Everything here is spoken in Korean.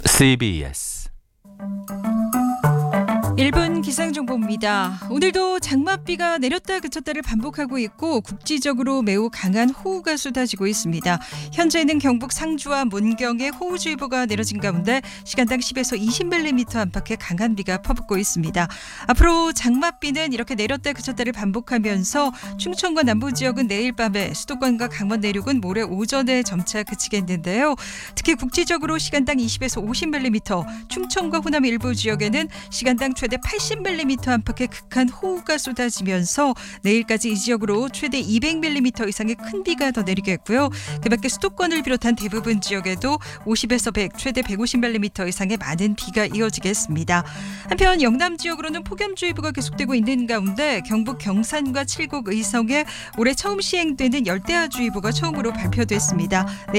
CBS 1분 기상정보입니다. 오늘도 장맛비가 내렸다 그쳤다를 반복하고 있고 국지적으로 매우 강한 호우가 쏟아지고 있습니다. 현재는 경북 상주와 문경에 호우주의보가 내려진 가운데 시간당 10에서 20mm 안팎의 강한 비가 퍼붓고 있습니다. 앞으로 장맛비는 이렇게 내렸다 그쳤다를 반복하면서 충청과 남부 지역은 내일 밤에, 수도권과 강원 내륙은 모레 오전에 점차 그치겠는데요. 특히 국지적으로 시간당 20에서 50mm, 충청과 호남 일부 지역에는 시간당 최대 80mm 안팎의 극한 호우가 쏟아지면서 내일까지 이 지역으로 최대 200mm 이상의 큰 비가 더 내리겠고요. 그밖에 수도권을 비롯한 대부분 지역에도 50에서 100, 최대 150mm 이상의 많은 비가 이어지겠습니다. 한편 영남 지역으로는 폭염주의보가 계속되고 있는 가운데 경북 경산과 칠곡, 의성에 올해 처음 시행되는 열대야주의보가 처음으로 발표됐습니다.